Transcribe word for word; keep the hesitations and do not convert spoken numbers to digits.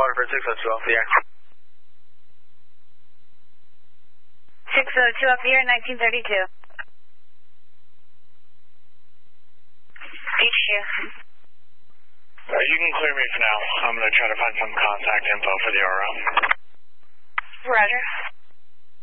Waterford six oh two off the air. six oh two off the air, nineteen thirty-two. H Q. Uh, you can clear me for now. I'm going to try to find some contact info for the R O. Roger.